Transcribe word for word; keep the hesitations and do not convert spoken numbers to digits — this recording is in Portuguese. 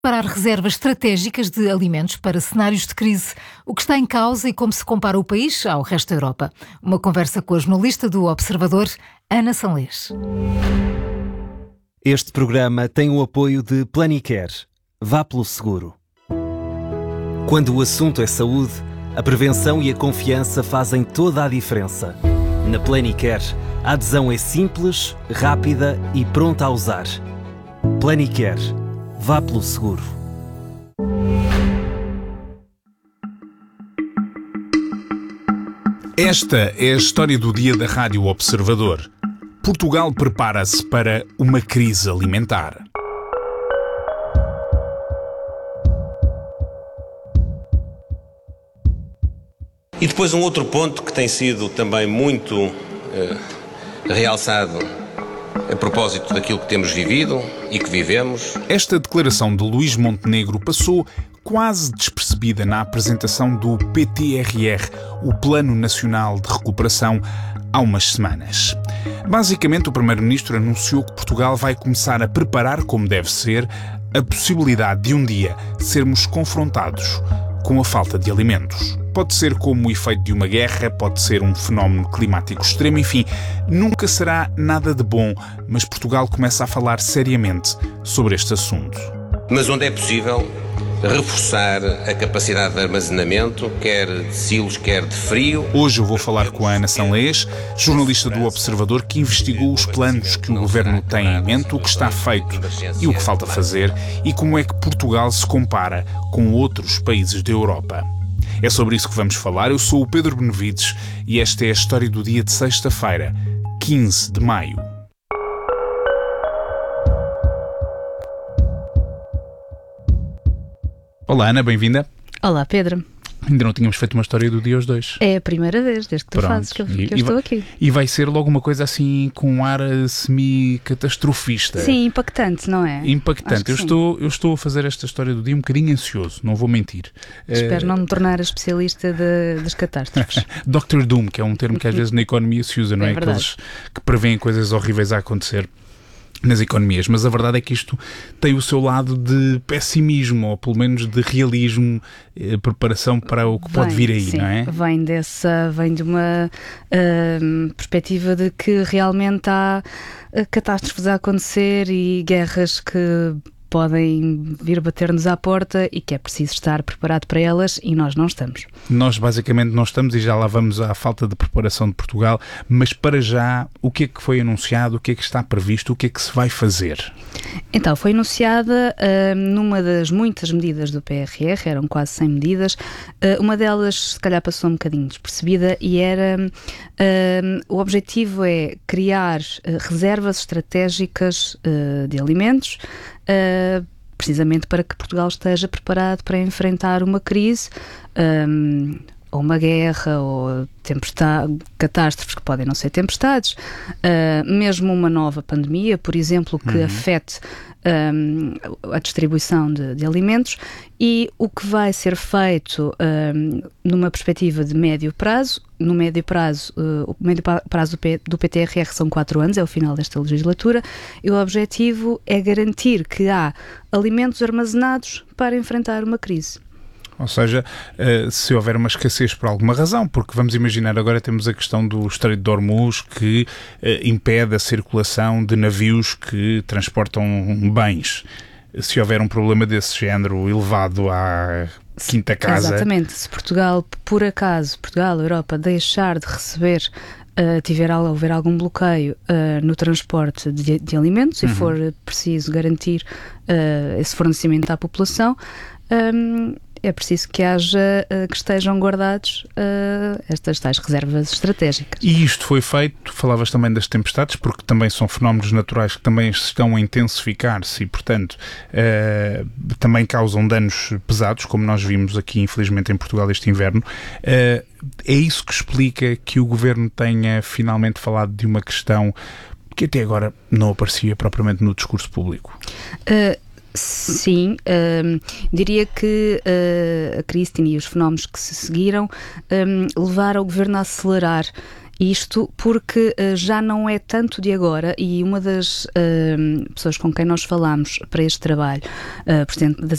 Preparar reservas estratégicas de alimentos para cenários de crise, o que está em causa e como se compara o país ao resto da Europa. Uma conversa com a jornalista do Observador, Ana Sanlês. Este programa tem o apoio de Planicare. Vá pelo seguro. Quando o assunto é saúde, a prevenção e a confiança fazem toda a diferença. Na Planicare, a adesão é simples, rápida e pronta a usar. Planicare. Vá pelo seguro. Esta é a história do dia da Rádio Observador. Portugal prepara-se para uma crise alimentar. E depois um outro ponto que tem sido também muito eh, realçado a propósito daquilo que temos vivido e que vivemos. Esta declaração de Luís Montenegro passou quase despercebida na apresentação do P T R R, o Plano Nacional de Recuperação, há umas semanas. Basicamente, o Primeiro-Ministro anunciou que Portugal vai começar a preparar, como deve ser, a possibilidade de um dia sermos confrontados com a falta de alimentos. Pode ser como o efeito de uma guerra, pode ser um fenómeno climático extremo, enfim, nunca será nada de bom, mas Portugal começa a falar seriamente sobre este assunto. Mas onde é possível, reforçar a capacidade de armazenamento, quer de silos, quer de frio. Hoje eu vou falar com a Ana Sanlês, jornalista do Observador, que investigou os planos que o Governo tem em mente, o que está feito e o que falta fazer, e como é que Portugal se compara com outros países da Europa. É sobre isso que vamos falar. Eu sou o Pedro Benevides e esta é a história do dia de sexta-feira, quinze de maio. Olá, Ana, bem-vinda. Olá, Pedro. Ainda não tínhamos feito uma história do dia aos dois. É a primeira vez, desde que tu Pronto. fazes, que eu, e, que eu e estou vai, aqui. E vai ser logo uma coisa assim com um ar semi-catastrofista. Sim, impactante, não é? Impactante. Eu estou, eu estou a fazer esta história do dia um bocadinho ansioso, não vou mentir. Espero uh... não me tornar a especialista de, das catástrofes. doutor Doom, que é um termo que às vezes na economia se usa, não é? É verdade. Aqueles que prevêem coisas horríveis a acontecer nas economias, mas a verdade é que isto tem o seu lado de pessimismo, ou pelo menos de realismo, eh, preparação para o que Vem, pode vir aí, sim, não é? Vem dessa, vem de uma uh, perspectiva de que realmente há uh, catástrofes a acontecer e guerras que podem vir bater-nos à porta e que é preciso estar preparado para elas e nós não estamos. Nós basicamente não estamos e já lá vamos à falta de preparação de Portugal, mas para já, o que é que foi anunciado, o que é que está previsto, o que é que se vai fazer? Então, foi anunciada uh, numa das muitas medidas do P R R, eram quase cem medidas, uh, uma delas se calhar passou um bocadinho despercebida e era, uh, o objetivo é criar uh, reservas estratégicas uh, de alimentos, Uh, precisamente para que Portugal esteja preparado para enfrentar uma crise, um, ou uma guerra, ou tempestade, catástrofes que podem não ser tempestades, uh, mesmo uma nova pandemia, por exemplo, que uhum. afete um, a distribuição de, de alimentos, e o que vai ser feito um, numa perspectiva de médio prazo. No médio prazo, uh, o médio prazo do, P, do P T R R são quatro anos, é o final desta legislatura, e o objetivo é garantir que há alimentos armazenados para enfrentar uma crise. Ou seja, se houver uma escassez por alguma razão, porque vamos imaginar, agora temos a questão do Estreito de Hormuz que impede a circulação de navios que transportam bens. Se houver um problema desse género elevado à quinta casa... Exatamente. Se Portugal, por acaso, Portugal, Europa, deixar de receber, uh, tiver houver algum bloqueio uh, no transporte de, de alimentos, uhum. e for preciso garantir uh, esse fornecimento à população... Um, é preciso que haja, que estejam guardados uh, estas tais reservas estratégicas. E isto foi feito, tu falavas também das tempestades, porque também são fenómenos naturais que também estão a intensificar-se e, portanto, uh, também causam danos pesados, como nós vimos aqui, infelizmente, em Portugal este inverno. Uh, é isso que explica que o Governo tenha finalmente falado de uma questão que até agora não aparecia propriamente no discurso público. Uh, Sim, um, diria que uh, a crise e os fenómenos que se seguiram um, levaram o Governo a acelerar Isto porque uh, já não é tanto de agora, e uma das uh, pessoas com quem nós falámos para este trabalho, uh, Presidente das